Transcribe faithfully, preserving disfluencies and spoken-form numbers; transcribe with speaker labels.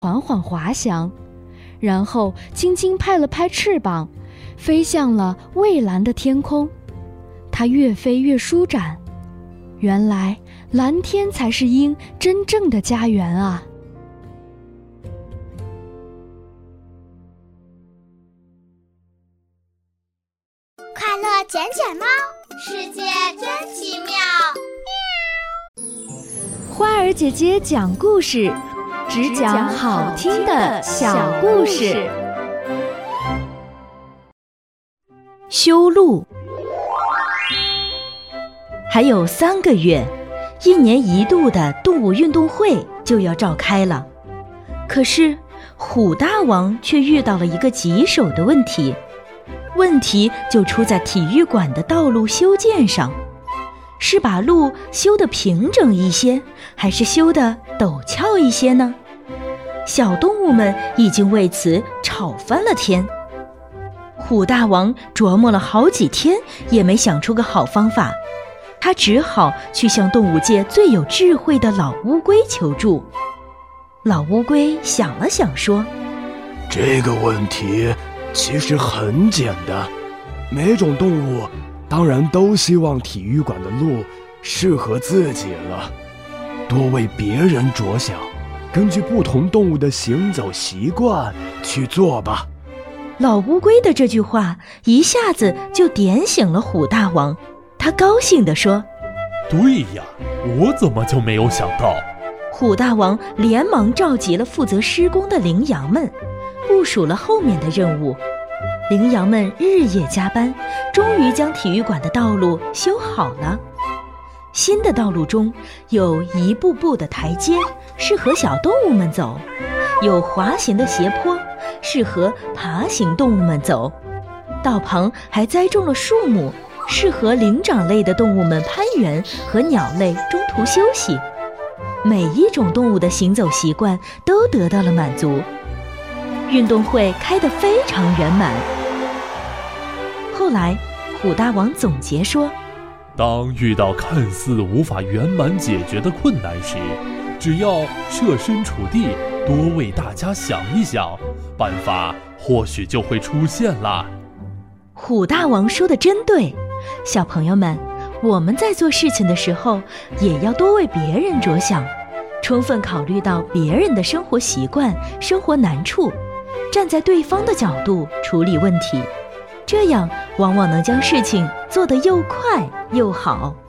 Speaker 1: 缓缓滑翔，然后轻轻拍了拍翅膀，飞向了蔚蓝的天空。它越飞越舒展，原来蓝天才是鹰真正的家园啊！
Speaker 2: 快乐捡捡猫，世界真奇妙。
Speaker 1: 花儿姐姐讲故事，只讲好听的小故事。修路。还有三个月，一年一度的动物运动会就要召开了。可是虎大王却遇到了一个棘手的问题，问题就出在体育馆的道路修建上。是把路修得平整一些，还是修得陡峭一些呢？小动物们已经为此吵翻了天。虎大王琢磨了好几天，也没想出个好方法，他只好去向动物界最有智慧的老乌龟求助。老乌龟想了想说：
Speaker 3: 这个问题其实很简单，每种动物当然都希望体育馆的路适合自己了，多为别人着想，根据不同动物的行走习惯去做吧。
Speaker 1: 老乌龟的这句话一下子就点醒了虎大王，他高兴地说：
Speaker 4: 对呀，我怎么就没有想到？
Speaker 1: 虎大王连忙召集了负责施工的羚羊们，部署了后面的任务。羚羊们日夜加班，终于将体育馆的道路修好了。新的道路中有一步步的台阶，适合小动物们走；有滑行的斜坡，适合爬行动物们走。道旁还栽种了树木，适合灵长类的动物们攀援和鸟类中途休息。每一种动物的行走习惯都得到了满足。运动会开得非常圆满。后来虎大王总结说：
Speaker 4: 当遇到看似无法圆满解决的困难时，只要设身处地，多为大家想一想，办法或许就会出现了。
Speaker 1: 虎大王说的真对，小朋友们，我们在做事情的时候也要多为别人着想，充分考虑到别人的生活习惯、生活难处，站在对方的角度处理问题，这样往往能将事情做得又快又好。